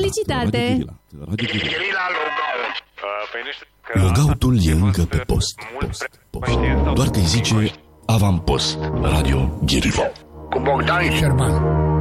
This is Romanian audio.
Publicitate. Logoutul e încă pe post. Doar că îi zice Avampost Radio Ghirilo. Cu Bogdan Șerban.